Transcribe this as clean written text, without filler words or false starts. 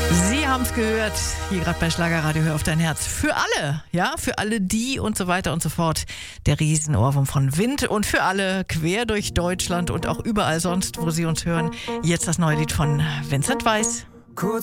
Sie haben es gehört, hier gerade bei Schlagerradio, hör auf dein Herz. Für alle, ja, für alle die und so weiter und so fort. Der Riesenohrwurm von Wind und für alle quer durch Deutschland und auch überall sonst, wo Sie uns hören. Jetzt das neue Lied von Vincent Weiss. Kurz